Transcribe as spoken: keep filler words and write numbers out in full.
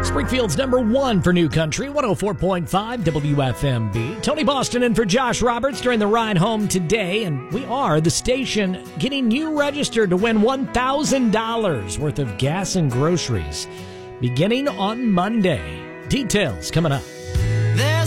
Springfield's number one for New Country, one oh four point five W F M B. Tony Boston in for Josh Roberts during the ride home today, and we are the station getting you registered to win one thousand dollars worth of gas and groceries beginning on Monday. Details coming up.